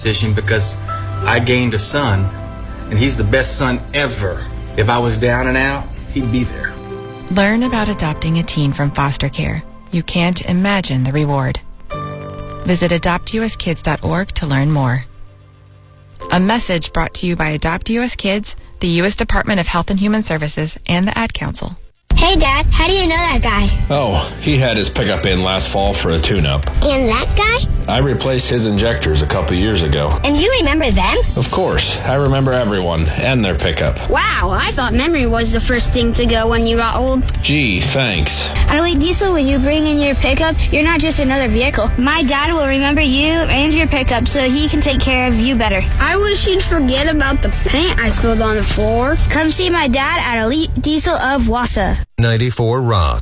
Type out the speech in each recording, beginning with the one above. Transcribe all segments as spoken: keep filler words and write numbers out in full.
competition because I gained a son, and he's the best son ever. If I was down and out, he'd be there. Learn about adopting a teen from foster care. You can't imagine the reward. Visit adopt u s kids dot org to learn more. A message brought to you by Adopt U S Kids, the U S Department of Health and Human Services, and the Ad Council. Hey, Dad, how do you know that guy? Oh, he had his pickup in last fall for a tune-up. And that guy? I replaced his injectors a couple years ago. And you remember them? Of course. I remember everyone and their pickup. Wow, I thought memory was the first thing to go when you got old. Gee, thanks. At Elite Diesel, when you bring in your pickup, you're not just another vehicle. My dad will remember you and your pickup so he can take care of you better. I wish he'd forget about the paint I spilled on the floor. Come see my dad at Elite Diesel of Wausau. ninety-four Rock.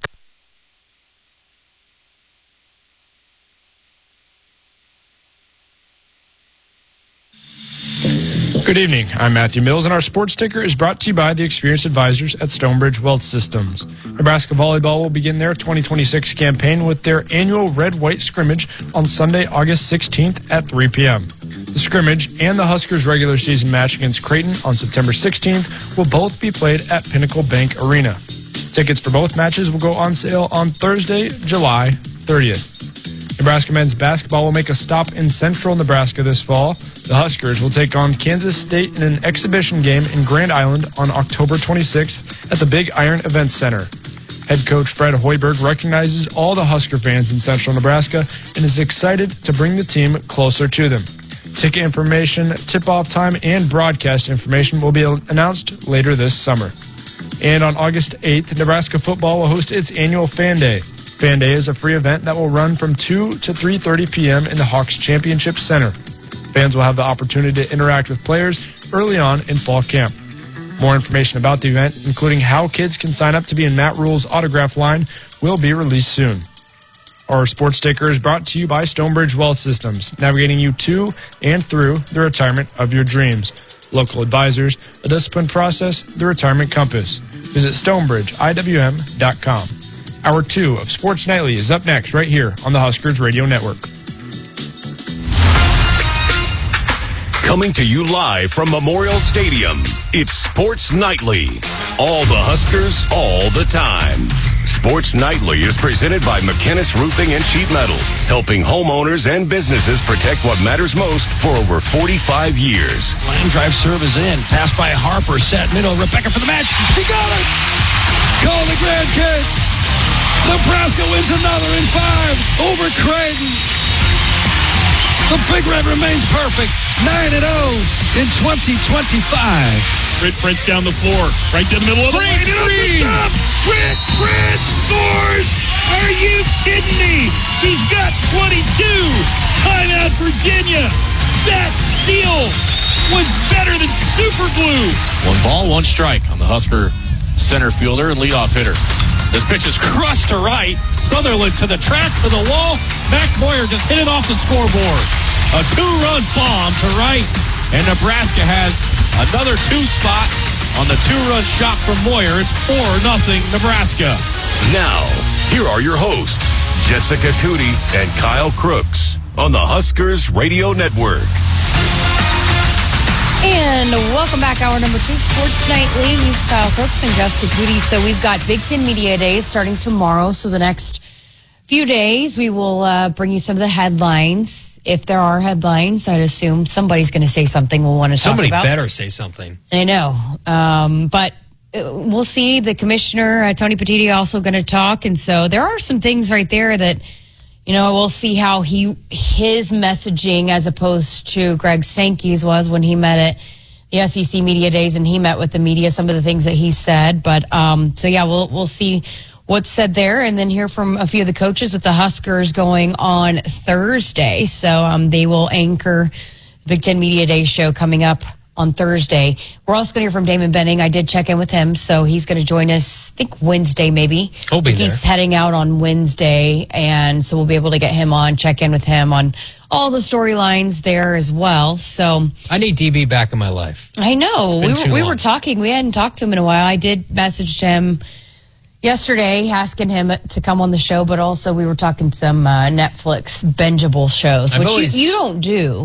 Good evening. I'm Matthew Mills, and our sports ticker is brought to you by the experienced advisors at Stonebridge Wealth Systems. Nebraska Volleyball will begin their twenty twenty-six campaign with their annual red-white scrimmage on Sunday, August sixteenth at three p.m. The scrimmage and the Huskers' regular season match against Creighton on September sixteenth will both be played at Pinnacle Bank Arena. Tickets for both matches will go on sale on Thursday, July thirtieth. Nebraska men's basketball will make a stop in central Nebraska this fall. The Huskers will take on Kansas State in an exhibition game in Grand Island on October twenty-sixth at the Big Iron Events Center. Head coach Fred Hoiberg recognizes all the Husker fans in central Nebraska and is excited to bring the team closer to them. Ticket information, tip-off time, and broadcast information will be announced later this summer. And on August eighth, Nebraska football will host its annual Fan Day. Fan Day is a free event that will run from two to three thirty p.m. in the Hawks Championship Center. Fans will have the opportunity to interact with players early on in fall camp. More information about the event, including how kids can sign up to be in Matt Rule's autograph line, will be released soon. Our sports ticker is brought to you by Stonebridge Wealth Systems, navigating you to and through the retirement of your dreams. Local advisors, a disciplined process, the retirement compass. Visit stonebridge I W M dot com. Hour two of Sports Nightly is up next right here on the Huskers Radio Network. Coming to you live from Memorial Stadium, it's Sports Nightly. All the Huskers, all the time. Sports Nightly is presented by McKinnis Roofing and Sheet Metal, helping homeowners and businesses protect what matters most for over forty-five years. Line drive serve is in. Pass by Harper, set middle. Rebecca for the match. She got it! Call the Grand Kid. Nebraska wins another in five over Creighton. The Big Red remains perfect. nine and oh in twenty twenty-five. Britt Prince down the floor, right down the middle of the lane. Three! Britt Prince scores! Are you kidding me? She's got twenty-two! Timeout, Virginia! That seal was better than super glue! One ball, one strike on the Husker center fielder and leadoff hitter. This pitch is crushed to right. Sutherland to the track, to the wall. Mac Moyer just hit it off the scoreboard. A two-run bomb to right. And Nebraska has another two spot on the two-run shot from Moyer. It's four nothing Nebraska. Now, here are your hosts, Jessica Cootie and Kyle Crooks on the Huskers Radio Network. And welcome back, hour number two, Sports Nightly. He's Kyle Crooks and Jessica Cootie. So we've got Big Ten Media Days starting tomorrow. So the next few days, we will uh, bring you some of the headlines. If there are headlines, I'd assume somebody's going to say something we'll want to Somebody talk about. Somebody better say something. I know. Um, but we'll see. The commissioner, uh, Tony Petitti, also going to talk. And so there are some things right there that, you know, we'll see how he his messaging as opposed to Greg Sankey's was when he met at the S E C Media Days and he met with the media, some of the things that he said. But um, so, yeah, we'll we'll see what's said there and then hear from a few of the coaches with the Huskers going on Thursday. So um, they will anchor the Big Ten Media Day show coming up on Thursday. We're also going to hear from Damon Benning. I did check in with him, so he's going to join us, I think, Wednesday maybe. He'll be there. He's heading out on Wednesday, and so we'll be able to get him on, check in with him on all the storylines there as well. So I need D B back in my life. I know. We were, we long. were talking. We hadn't talked to him in a while. I did message him yesterday asking him to come on the show, but also we were talking some uh, Netflix bingeable shows, I've which always, you, you don't do.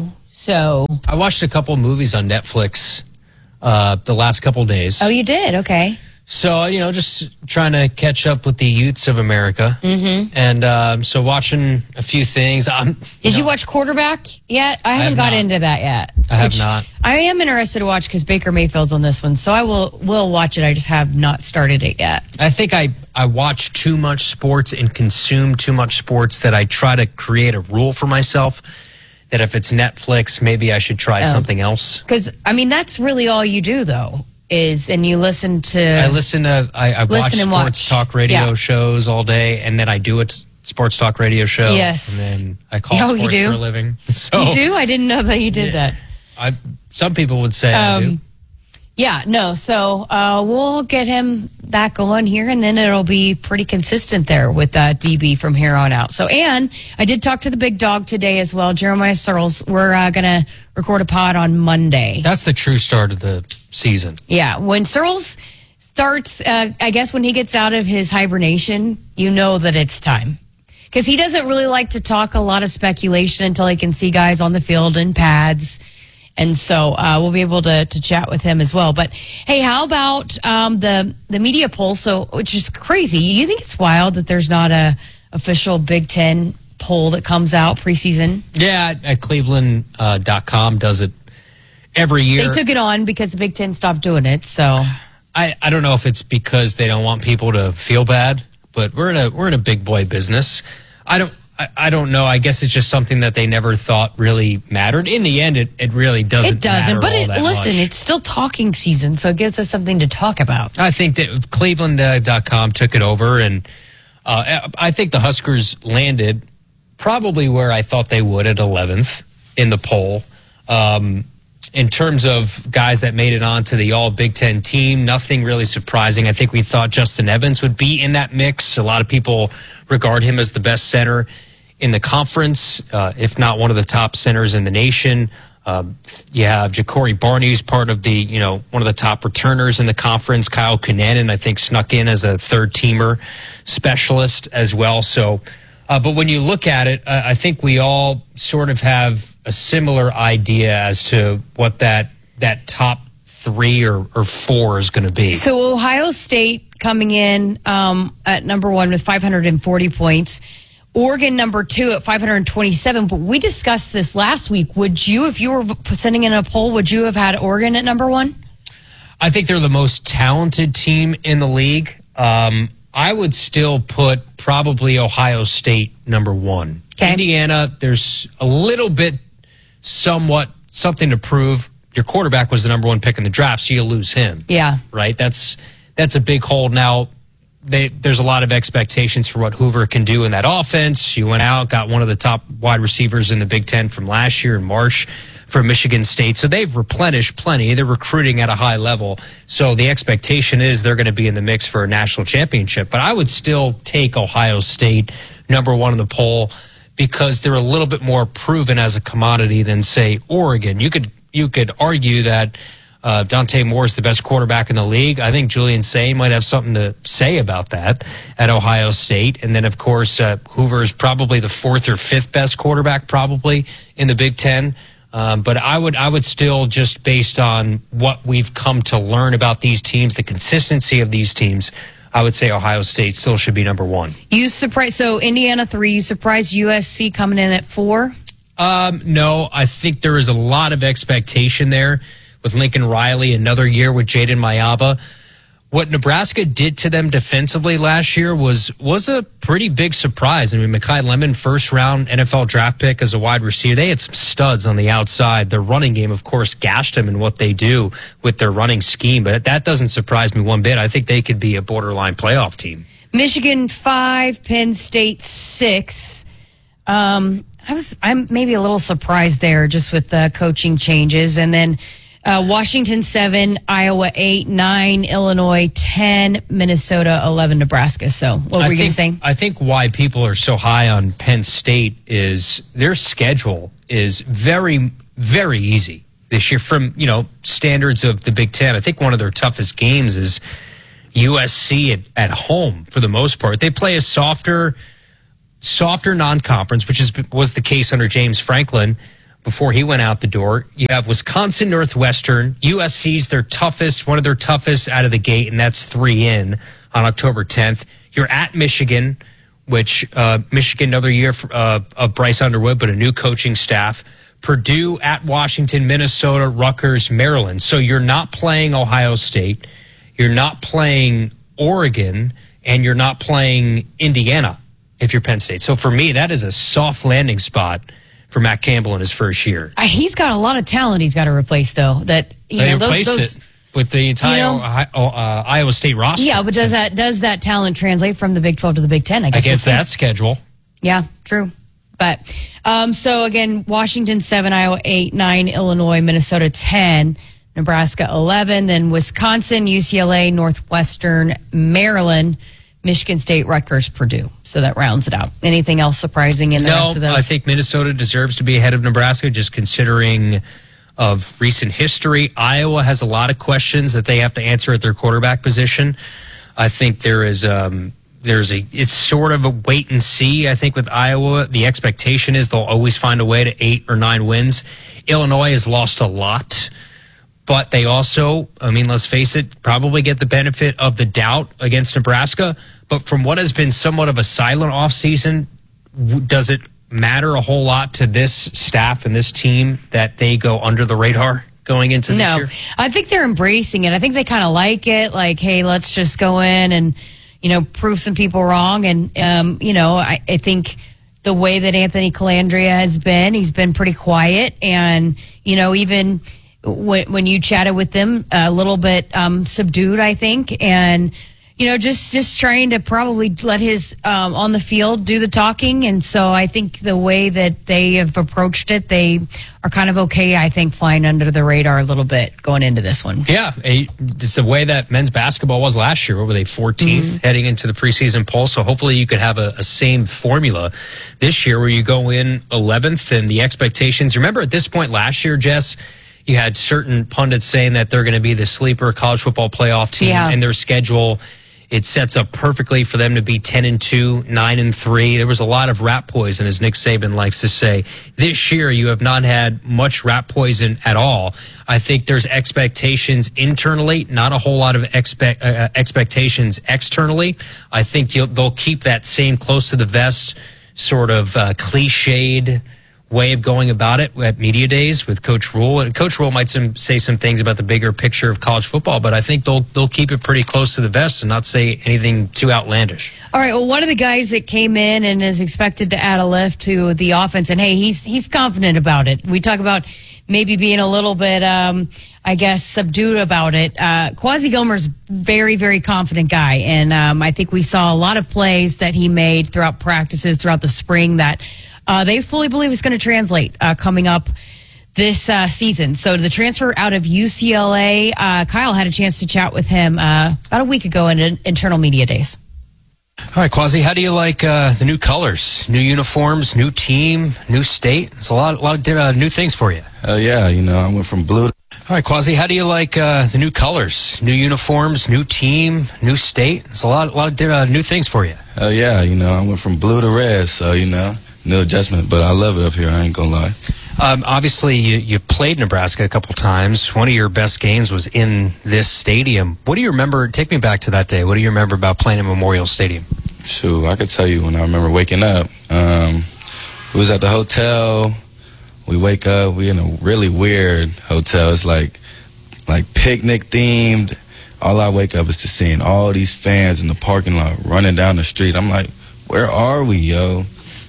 So I watched a couple movies on Netflix uh, the last couple days. Oh, you did? Okay. So, you know, just trying to catch up with the youths of America. Mm-hmm. And um, so watching a few things. I'm, Did you, you know, watch Quarterback yet? I haven't have got not. into that yet. I have which not. I am interested to watch because Baker Mayfield's on this one. So I will will watch it. I just have not started it yet. I think I, I watch too much sports and consume too much sports that I try to create a rule for myself that if it's Netflix, maybe I should try Oh. something else. Because, I mean, that's really all you do, though, is, and you listen to... I listen to, I, I watch Listen and sports watch. talk radio Yeah. shows all day, and then I do a t- sports talk radio show. Yes. And then I call Oh, you sports do? for a living. So You do? I didn't know that you did that. I, some people would say I do. Um, yeah, no. So uh, we'll get him that going here, and then it'll be pretty consistent there with uh, D B from here on out. So, and I did talk to the big dog today as well, Jeremiah Searles. We're uh, going to record a pod on Monday. That's the true start of the season. Yeah, when Searles starts, uh, I guess when he gets out of his hibernation, you know that it's time. Because he doesn't really like to talk a lot of speculation until he can see guys on the field in pads. And so uh, we'll be able to, to chat with him as well. But hey, how about um, the the media poll? So, which is crazy. You think it's wild that there's not a official Big Ten poll that comes out preseason? Yeah, at, at Cleveland dot com does it every year. They took it on because the Big Ten stopped doing it. So I, I don't know if it's because they don't want people to feel bad, but we're in a we're in a big boy business. I don't I, I don't know. I guess it's just something that they never thought really mattered. In the end, it, it really doesn't. it doesn't. matter But all it, that listen, much. it's still talking season, so it gives us something to talk about. I think that Cleveland dot com took it over, and uh, I think the Huskers landed probably where I thought they would at eleventh in the poll. Um, in terms of guys that made it onto the all Big Ten team, nothing really surprising. I think we thought Justin Evans would be in that mix. A lot of people regard him as the best center in the conference, uh, if not one of the top centers in the nation. Um, you have Ja'Cory Barney, who's part of the, you know, one of the top returners in the conference. Kyle Cunanan, I think, snuck in as a third-teamer specialist as well. So, uh, but when you look at it, uh, I think we all sort of have a similar idea as to what that that top three or, or four is going to be. So Ohio State coming in um, at number one with five hundred forty points. Oregon number two at five hundred twenty-seven. But we discussed this last week. Would you, if you were sending in a poll, would you have had Oregon at number one? I think they're the most talented team in the league. Um, I would still put probably Ohio State number one. Okay. Indiana, there's a little bit, somewhat, something to prove. Your quarterback was the number one pick in the draft, so you lose him. Yeah. Right? That's that's a big hole. Now, they, there's a lot of expectations for what Hoover can do in that offense. You went out, got one of the top wide receivers in the Big Ten from last year in Marsh for Michigan State. So they've replenished plenty. They're recruiting at a high level. So the expectation is they're going to be in the mix for a national championship. But I would still take Ohio State number one in the poll because they're a little bit more proven as a commodity than, say, Oregon. You could you could argue that uh, Dante Moore is the best quarterback in the league. I think Julian Say might have something to say about that at Ohio State. And then, of course, uh, Hoover is probably the fourth or fifth best quarterback probably in the Big Ten. Um, but I would I would still, just based on what we've come to learn about these teams, the consistency of these teams, I would say Ohio State still should be number one. You surprised, so Indiana three, you surprised U S C coming in at four? Um, no, I think there is a lot of expectation there with Lincoln Riley, another year with Jaden Mayava. What Nebraska did to them defensively last year was was a pretty big surprise. I mean, Mekhi Lemon, first round N F L draft pick as a wide receiver. They had some studs on the outside. Their running game, of course, gashed them in what they do with their running scheme. But that doesn't surprise me one bit. I think they could be a borderline playoff team. Michigan five, Penn State six. Um, I was I'm maybe a little surprised there just with the coaching changes. And then uh, Washington seven, Iowa eight, nine, Illinois ten, Minnesota eleven, Nebraska. So what were I you going to think- say? I think why people are so high on Penn State is their schedule is very, very easy this year from, you know, standards of the Big Ten. I think one of their toughest games is U S C at, at home for the most part. They play a softer, softer non-conference, which is was the case under James Franklin. before he went out the door. You have Wisconsin Northwestern. U S C's their toughest, one of their toughest out of the gate, and that's three in on October tenth. You're at Michigan, which uh, Michigan, another year for, uh, of Bryce Underwood, but a new coaching staff. Purdue, at Washington, Minnesota, Rutgers, Maryland. So you're not playing Ohio State. You're not playing Oregon, and you're not playing Indiana if you're Penn State. So for me, that is a soft landing spot for Matt Campbell in his first year. Uh, he's got a lot of talent he's got to replace, though. That you they know, those, replaced those, it with the entire you know, Ohio, uh, Iowa State roster. Yeah, but does that does that talent translate from the Big twelve to the Big ten? I guess, I guess we'll that schedule. Yeah, true. But um, so again, Washington seven, Iowa eight, nine, Illinois, Minnesota ten, Nebraska eleven, then Wisconsin, U C L A, Northwestern, Maryland, Michigan State, Rutgers, Purdue. So that rounds it out. Anything else surprising in the no, rest of those? I think Minnesota deserves to be ahead of Nebraska, just considering of recent history. Iowa has a lot of questions that they have to answer at their quarterback position. I think there is um, there's a it's sort of a wait and see. I think with Iowa, the expectation is they'll always find a way to eight or nine wins. Illinois has lost a lot, but they also, I mean, let's face it, probably get the benefit of the doubt against Nebraska. But from what has been somewhat of a silent offseason, does it matter a whole lot to this staff and this team that they go under the radar going into this no, year? I think they're embracing it. I think they kind of like it. Like, hey, let's just go in and, you know, prove some people wrong. And, um, you know, I, I think the way that Anthony Calandria has been, he's been pretty quiet. And, you know, even when, when you chatted with them, a little bit um, subdued, I think. And, you know, just, just trying to probably let his um, on the field do the talking. And so I think the way that they have approached it, they are kind of okay, I think, flying under the radar a little bit going into this one. Yeah, it's the way that men's basketball was last year. What were they, fourteenth mm-hmm. heading into the preseason poll? So hopefully you could have a, a same formula this year where you go in eleventh and the expectations. Remember at this point last year, Jess, you had certain pundits saying that they're going to be the sleeper college football playoff team yeah. and their schedule. It sets up perfectly for them to be ten and two, nine and three. There was a lot of rat poison, as Nick Saban likes to say. This year, you have not had much rat poison at all. I think there's expectations internally, not a whole lot of expect, uh, expectations externally. I think you'll, they'll keep that same close to the vest sort of uh, cliched way of going about it at media days with Coach Rule. And Coach Rule might some, say some things about the bigger picture of college football, but I think they'll they'll keep it pretty close to the vest and not say anything too outlandish. All right, well, one of the guys that came in and is expected to add a lift to the offense, and hey, he's he's confident about it. We talk about maybe being a little bit, um, I guess, subdued about it. Uh, Quasi Gilmer's very, very confident guy, and um, I think we saw a lot of plays that he made throughout practices throughout the spring that Uh, they fully believe it's going to translate uh, coming up this uh, season. So the transfer out of U C L A, uh, Kyle had a chance to chat with him uh, about a week ago in an internal media days. All right, Quasi, how do you like uh, the new colors, new uniforms, new team, new state? It's a lot, a lot of uh, new things for you. Uh, yeah, you know, I went from blue to... All right, Quasi, how do you like uh, the new colors, new uniforms, new team, new state? It's a lot, a lot of uh, new things for you. Uh, yeah, you know, I went from blue to red, so, you know... No adjustment, but I love it up here. I ain't gonna lie. Um, obviously, you, you've played Nebraska a couple times. One of your best games was in this stadium. What do you remember? Take me back to that day. What do you remember about playing in Memorial Stadium? Shoot, I could tell you when I remember waking up. Um, we was at the hotel. We wake up. We in a really weird hotel. It's like like picnic themed. All I wake up is to seeing all these fans in the parking lot running down the street. I'm like, where are we, yo?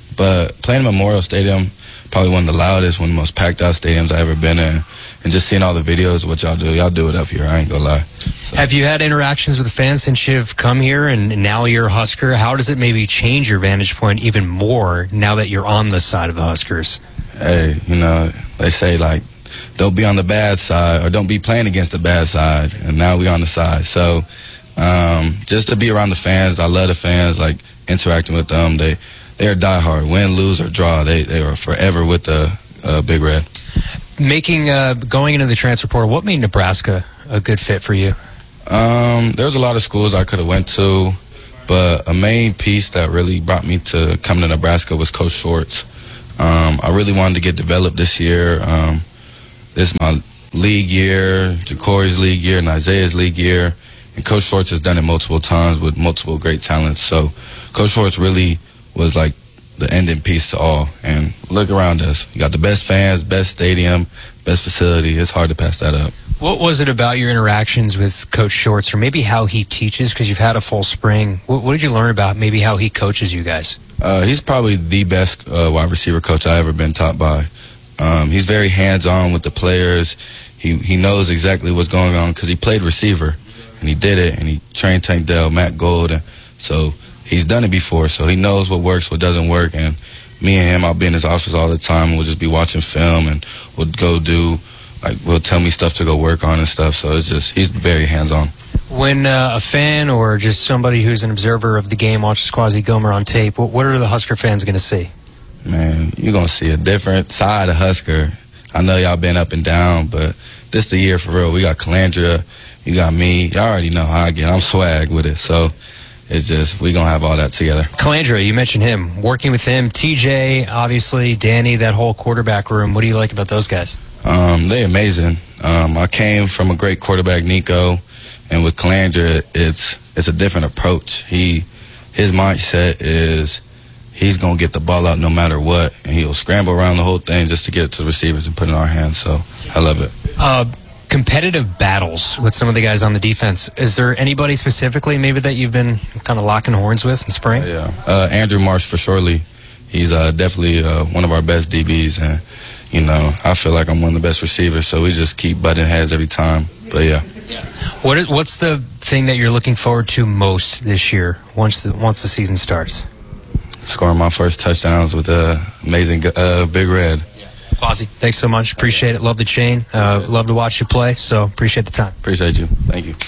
But playing in Memorial Stadium, probably one of the loudest, one of the most packed out stadiums I've ever been in. And just seeing all the videos of what y'all do, y'all do it up here, I ain't gonna lie. So. Have you had interactions with fans since you've come here and now you're a Husker? How does it maybe change your vantage point even more now that you're on the side of the Huskers? Hey, you know, they say like, don't be on the bad side or don't be playing against the bad side. And now we on the side. So um, just to be around the fans, I love the fans, like interacting with them. They... They're diehard. Win, lose, or draw. They they are forever with the uh, Big Red. Making uh, going into the transfer portal, what made Nebraska a good fit for you? Um, there's a lot of schools I could have went to, but a main piece that really brought me to come to Nebraska was Coach Schwartz. Um, I really wanted to get developed this year. Um, this is my league year, Ja'Cory's league year, and Isaiah's league year. And Coach Schwartz has done it multiple times with multiple great talents. So Coach Schwartz really was like the ending piece to all. And look around us. We got the best fans, best stadium, best facility. It's hard to pass that up. What was it about your interactions with Coach Schwartz, or maybe how he teaches, because you've had a full spring? What, what did you learn about maybe how he coaches you guys? Uh, he's probably the best uh, wide receiver coach I ever been taught by. Um, he's very hands-on with the players. He he knows exactly what's going on because he played receiver, and he did it, and he trained Tank Dell, Matt Gold, and so he's done it before, so he knows what works, what doesn't work, and me and him, I'll be in his office all the time, and we'll just be watching film, and we'll go do, like, we'll tell me stuff to go work on and stuff, so it's just, he's very hands-on. When uh, a fan or just somebody who's an observer of the game watches Quasi Gomer on tape, what, what are the Husker fans going to see? Man, you're going to see a different side of Husker. I know y'all been up and down, but this the year for real. We got Calandria, you got me. Y'all already know how I get. I'm swag with it, so it's just, we going to have all that together. Calandria, you mentioned him. Working with him, T J, obviously, Danny, that whole quarterback room. What do you like about those guys? Um, they're amazing. Um, I came from a great quarterback, Nico, and with Calandria, it's it's a different approach. He his mindset is he's gonna get the ball out no matter what, and he'll scramble around the whole thing just to get it to the receivers and put it in our hands. So I love it. Uh, competitive battles with some of the guys on the defense. Is there anybody specifically maybe that you've been kind of locking horns with in spring? Yeah, uh, Andrew Marsh for surely. He's uh, definitely uh, one of our best D Bs, and you know I feel like I'm one of the best receivers. So we just keep butting heads every time. But yeah. Yeah. What is, what's the thing that you're looking forward to most this year once the once the season starts? Scoring my first touchdowns with uh, amazing uh, Big Red. Quasi, thanks so much. Appreciate it. Love the chain. Uh, love to watch you play. So appreciate the time. Appreciate you. Thank you.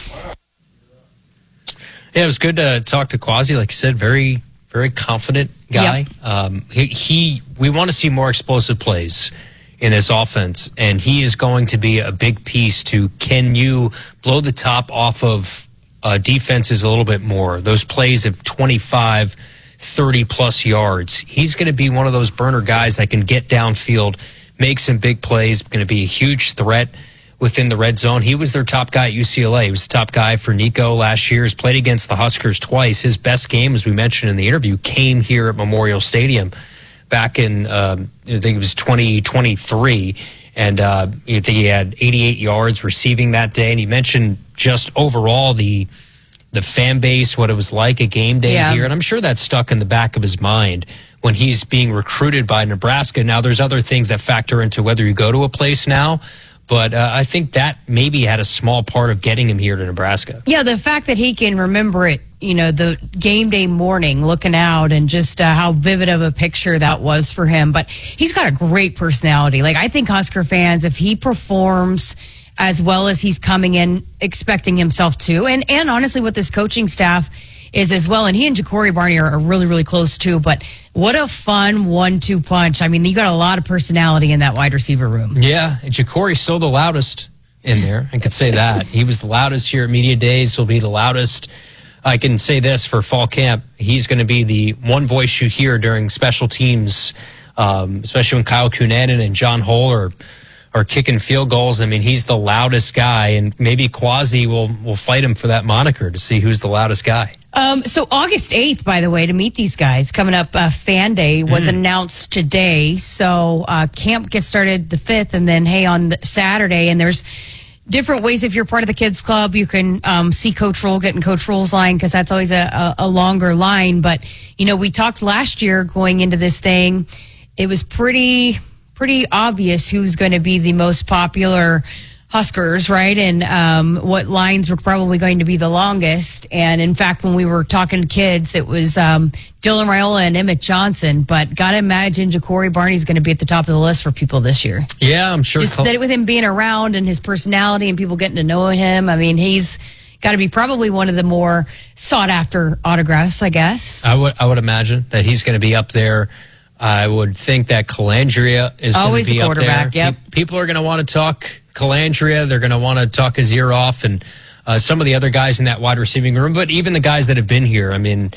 Yeah, it was good to talk to Quasi. Like you said, very very confident guy. Yep. Um, he, he we want to see more explosive plays in this offense, and he is going to be a big piece to, can you blow the top off of uh, defenses a little bit more? Those plays of twenty-five, thirty plus yards. He's going to be one of those burner guys that can get downfield, make some big plays, going to be a huge threat within the red zone. He was their top guy at U C L A. He was the top guy for Nico last year. He's played against the Huskers twice. His best game, as we mentioned in the interview, came here at Memorial Stadium back in, um, I think it was twenty twenty-three, and uh, I think he had eighty-eight yards receiving that day. And he mentioned just overall the the fan base, what it was like a game day Yeah. here, and I'm sure that's stuck in the back of his mind when he's being recruited by Nebraska. Now, there's other things that factor into whether you go to a place now, but uh, I think that maybe had a small part of getting him here to Nebraska. Yeah, the fact that he can remember it, you know, the game day morning, looking out, and just uh, how vivid of a picture that was for him. But he's got a great personality. Like, I think Husker fans, if he performs as well as he's coming in expecting himself to, and, and honestly with this coaching staff is as well, and he and Ja'Cory Barney are, are really, really close too, but what a fun one two punch. I mean, you got a lot of personality in that wide receiver room. Yeah, and Ja'Cory's still the loudest in there. I could say that. He was the loudest here at Media Days. He'll be the loudest. I can say this for fall camp. He's going to be the one voice you hear during special teams, um, especially when Kyle Cunanan and John Hull are, are kicking field goals. I mean, he's the loudest guy, and maybe Quasi will, will fight him for that moniker to see who's the loudest guy. Um, so August eighth, by the way, to meet these guys, coming up, uh, Fan Day was Mm. announced today. So uh, camp gets started the fifth, and then, hey, on the Saturday, and there's different ways. If you're part of the kids club, you can um, see Coach Roll, get in Coach Roll's line, because that's always a, a, a longer line. But, you know, we talked last year going into this thing, it was pretty, pretty obvious who's going to be the most popular Huskers, right? And um, what lines were probably going to be the longest. And in fact, when we were talking to kids, it was um, Dylan Raiola and Emmett Johnson. But got to imagine Ja'Cory Barney's going to be at the top of the list for people this year. Yeah, I'm sure. Just that with him being around and his personality and people getting to know him. I mean, he's got to be probably one of the more sought after autographs, I guess. I would I would imagine that he's going to be up there. I would think that Calandria is going Always to be the quarterback, up there. yep. Pe- People are going to want to talk Calandria. They're going to want to talk his ear off, and uh, some of the other guys in that wide receiving room. But even the guys that have been here, I mean,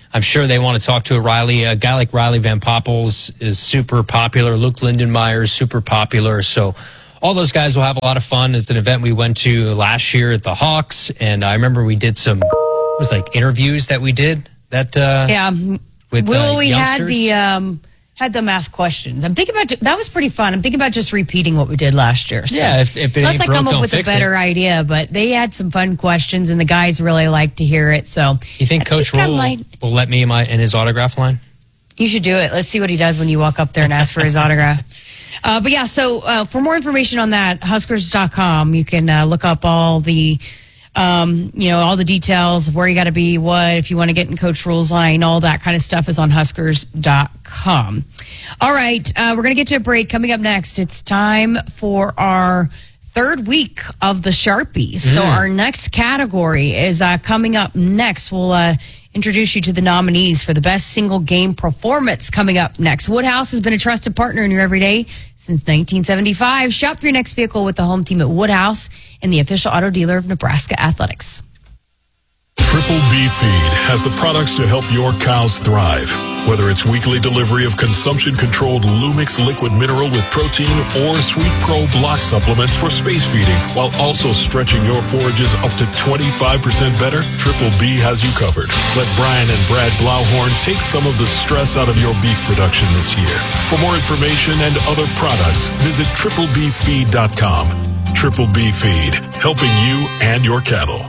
I'm sure they want to talk to a Riley. A guy like Riley Van Poppels is super popular. Luke Lindenmeyer is super popular. So all those guys will have a lot of fun. It's an event we went to last year at the Hawks, and I remember we did some, it was like interviews that we did. That uh, yeah, with Will uh, we youngsters. had the um, had them ask questions. I'm thinking about that was pretty fun. I'm thinking about just repeating what we did last year. So. Yeah, if, if it unless ain't I broke, come up don't with a fix better it. idea, but they had some fun questions, and the guys really like to hear it. So You think I Coach think I Rule might- will let me in, my, in his autograph line? You should do it. Let's see what he does when you walk up there and ask for his autograph. Uh, but yeah, so uh, for more information on that, Huskers dot com, you can uh, look up all the, um, you know, all the details, where you got to be, what, if you want to get in Coach Rule's line, all that kind of stuff is on Huskers dot com. All right, uh, we're going to get to a break. Coming up next, it's time for our third week of the Sharpies. So our next category is uh, coming up next. We'll uh, introduce you to the nominees for the best single game performance coming up next. Woodhouse has been a trusted partner in your everyday since nineteen seventy-five. Shop your next vehicle with the home team at Woodhouse and the official auto dealer of Nebraska Athletics. Triple B Feed has the products to help your cows thrive. Whether it's weekly delivery of consumption-controlled Lumix liquid mineral with protein or Sweet Pro block supplements for space feeding, while also stretching your forages up to twenty-five percent better, Triple B has you covered. Let Brian and Brad Blauhorn take some of the stress out of your beef production this year. For more information and other products, visit triple b feed dot com. Triple B Feed, helping you and your cattle.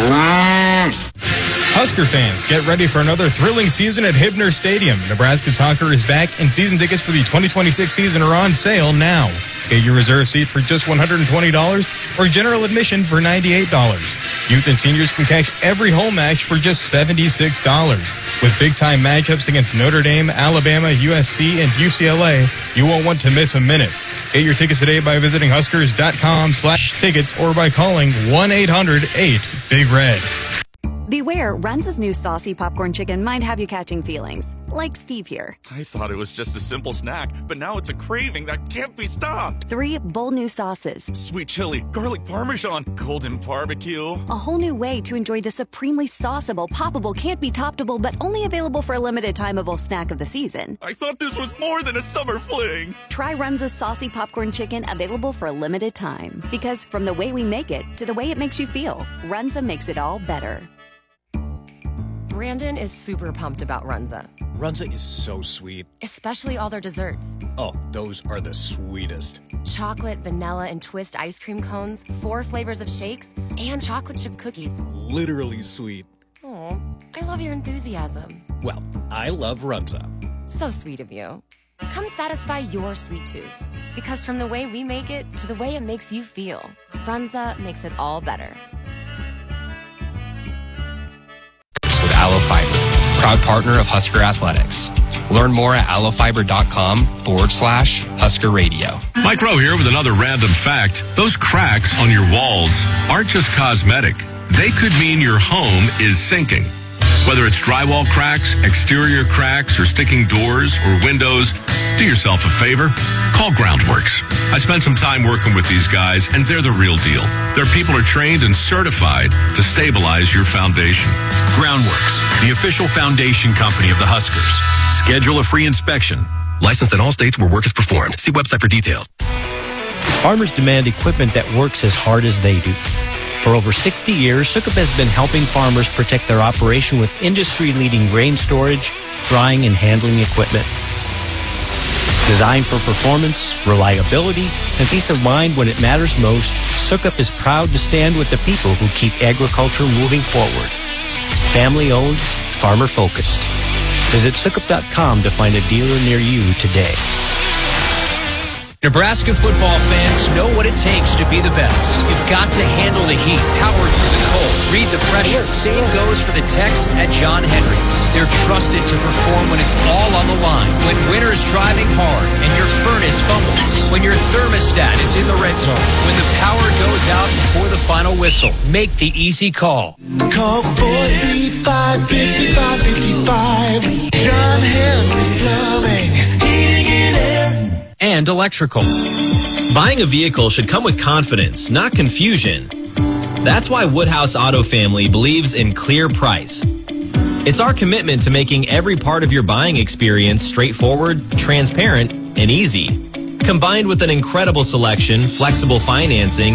Husker fans, get ready for another thrilling season at Hibner Stadium. Nebraska Soccer is back, and season tickets for the twenty twenty-six season are on sale now. Get your reserve seat for just one hundred twenty dollars or general admission for ninety-eight dollars. Youth and seniors can catch every home match for just seventy-six dollars. With big-time matchups against Notre Dame, Alabama, U S C, and U C L A, you won't want to miss a minute. Get your tickets today by visiting huskers dot com slash tickets or by calling one eight hundred eight big red. Beware, Runza's new saucy popcorn chicken might have you catching feelings. Like Steve here. I thought it was just a simple snack, but now it's a craving that can't be stopped. Three bold new sauces. Sweet chili, garlic parmesan, golden barbecue. A whole new way to enjoy the supremely sauceable, poppable, can't be toppable, but only available for a limited timeable snack of the season. I thought this was more than a summer fling. Try Runza's saucy popcorn chicken, available for a limited time. Because from the way we make it to the way it makes you feel, Runza makes it all better. Brandon is super pumped about Runza. Runza is so sweet. Especially all their desserts. Oh, those are the sweetest. Chocolate, vanilla, and twist ice cream cones, four flavors of shakes, and chocolate chip cookies. Literally sweet. Oh, I love your enthusiasm. Well, I love Runza. So sweet of you. Come satisfy your sweet tooth. Because from the way we make it to the way it makes you feel, Runza makes it all better. With AlloFiber, proud partner of Husker Athletics. Learn more at allofiber.com forward slash Husker Radio. Mike Rowe here with another random fact. Those cracks on your walls aren't just cosmetic. They could mean your home is sinking. Whether it's drywall cracks, exterior cracks, or sticking doors or windows, do yourself a favor. Call Groundworks. I spent some time working with these guys, and they're the real deal. Their people are trained and certified to stabilize your foundation. Groundworks, the official foundation company of the Huskers. Schedule a free inspection. Licensed in all states where work is performed. See website for details. Farmers demand equipment that works as hard as they do. For over sixty years, Sukup has been helping farmers protect their operation with industry-leading grain storage, drying, and handling equipment. Designed for performance, reliability, and peace of mind when it matters most, Sukup is proud to stand with the people who keep agriculture moving forward. Family-owned, farmer-focused. Visit Sukup dot com to find a dealer near you today. Nebraska football fans know what it takes to be the best. You've got to handle the heat, power through the cold, read the pressure. Same goes for the techs at John Henry's. They're trusted to perform when it's all on the line. When winter's driving hard and your furnace fumbles. When your thermostat is in the red zone. When the power goes out before the final whistle. Make the easy call. Call four three five, five five five five. John Henry's Plumbing, Heating and Air. And electrical. Buying a vehicle should come with confidence, not confusion. That's why Woodhouse Auto Family believes in clear price. It's our commitment to making every part of your buying experience straightforward, transparent, and easy. Combined with an incredible selection, flexible financing,